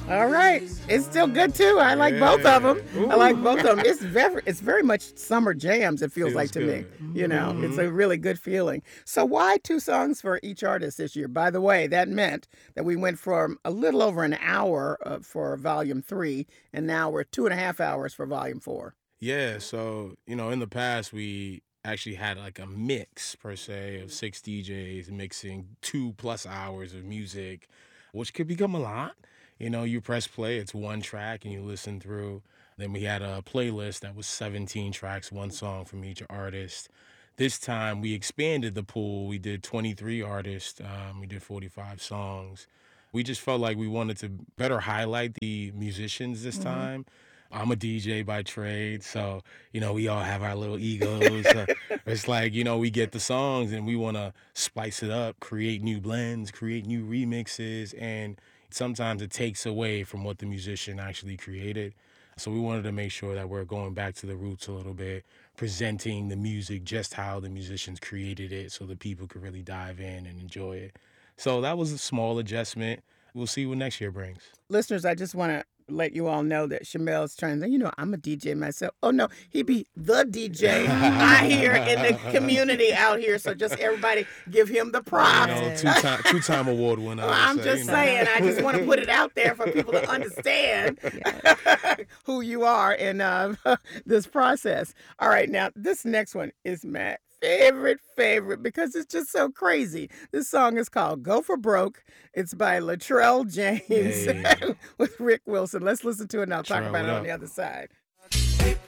All right. It's still good too. I like both of them. Yeah. I like Ooh. both of them. It's very much summer jams, it feels like Feels to me. good. It's a really good feeling. So why two songs for each artist this year? By the way, that meant that we went from a little over an hour for volume 3, and now we're 2.5 hours for volume 4. Yeah, so, in the past, we actually had like a mix per se of 6 DJs mixing 2+ hours of music, which could become a lot. You press play, it's one track, and you listen through. Then we had a playlist that was 17 tracks, one song from each artist. This time we expanded the pool. We did 23 artists, we did 45 songs. We just felt like we wanted to better highlight the musicians this time. I'm a DJ by trade, so we all have our little egos. It's like we get the songs and we want to spice it up, create new blends, create new remixes, and sometimes it takes away from what the musician actually created. So we wanted to make sure that we're going back to the roots a little bit, presenting the music just how the musicians created it, so that people could really dive in and enjoy it. So that was a small adjustment. We'll see what next year brings. Listeners, I just want to let you all know that Shamel's trying to say, I'm a DJ myself. Oh, no, he be the DJ I hear in the community out here. So just everybody give him the props. Two-time award winner. I'm just saying, I just want to put it out there for people to understand who you are in this process. All right, now this next one is my favorite because it's just so crazy. This song is called Go for Broke. It's by Latrell James with Rick Wilson. Let's listen to it and I'll talk about it on the other side.